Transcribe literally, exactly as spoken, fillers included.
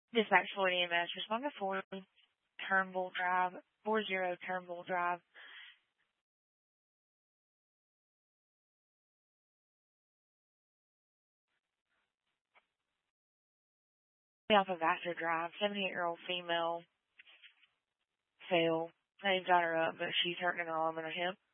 Dispatch Floyd E M S, respond to four Turnbull Drive, four zero Turnbull Drive. Off of Vassar Drive, seventy-eight-year-old female fell. They've got her up, but she's hurting in her arm and her hip.